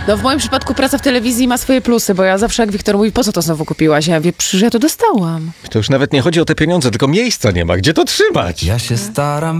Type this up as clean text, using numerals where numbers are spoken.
No w moim przypadku praca w telewizji ma swoje plusy, bo ja zawsze jak Wiktor mówi, po co to znowu kupiłaś? Ja mówię, przecież ja to dostałam. To już nawet nie chodzi o te pieniądze, tylko miejsca nie ma. Gdzie to trzymać? Ja się staram